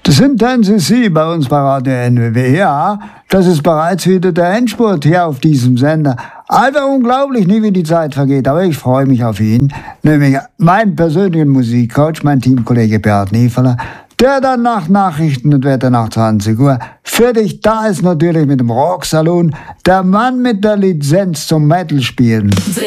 Das sind Sie bei uns bei Radio NWW. Ja, das ist bereits wieder der Endspurt hier auf diesem Sender. Einfach unglaublich, nie wie die Zeit vergeht, aber ich freue mich auf ihn. Nämlich meinen persönlichen Musikcoach, mein Teamkollege Bert Niefeler, der dann nach Nachrichten und Wetter nach 20 Uhr für dich da ist, natürlich mit dem Rocksalon, der Mann mit der Lizenz zum Metal spielen.